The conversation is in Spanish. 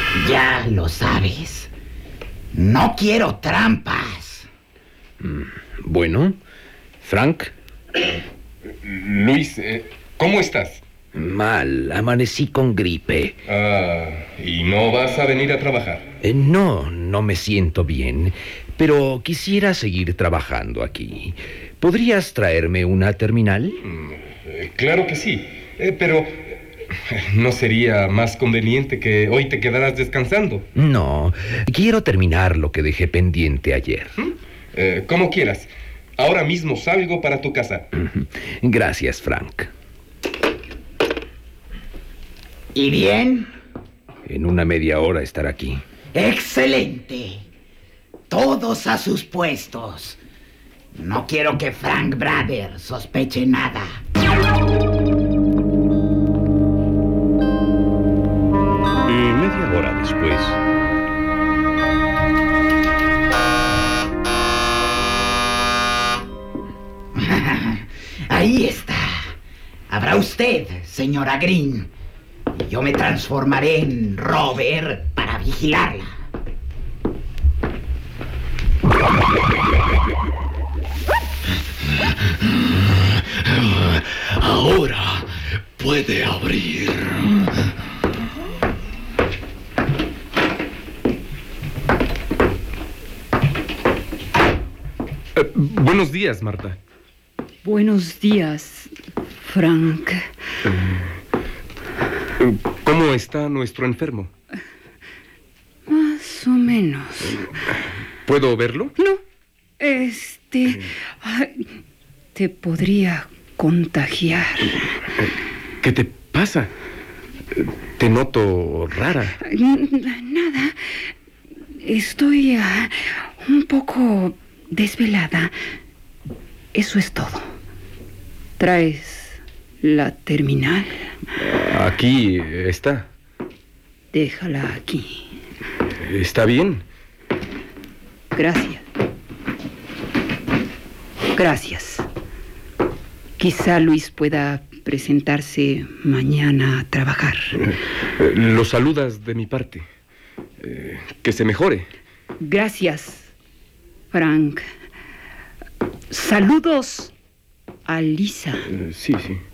Ya lo sabes. No quiero trampas. Bueno, Frank. Luis, ¿cómo estás? Mal, amanecí con gripe. ¿Y no vas a venir a trabajar? No me siento bien, pero quisiera seguir trabajando aquí. ¿Podrías traerme una terminal? Claro que sí, pero ¿no sería más conveniente que hoy te quedaras descansando? No, quiero terminar lo que dejé pendiente ayer. Como quieras. Ahora mismo salgo para tu casa. Gracias, Frank. ¿Y bien? En una media hora estaré aquí. ¡Excelente! Todos a sus puestos. No quiero que Frank Brother sospeche nada. Y media hora después. Ahí está. Habrá usted, señora Green. Y yo me transformaré en Robert para vigilarla. Ahora puede abrir. Buenos días, Marta. Buenos días, Frank. ¿Cómo está nuestro enfermo? Más o menos. ¿Puedo verlo? No, ay, te podría contagiar. ¿Qué te pasa? Te noto rara. Nada. Estoy un poco desvelada. Eso es todo. ¿Traes la terminal? Aquí está. Déjala aquí. ¿Está bien? Gracias. Gracias. Quizá Luis pueda presentarse mañana a trabajar. Lo saludas de mi parte. Que se mejore. Gracias, Frank. Saludos a Lisa. Sí.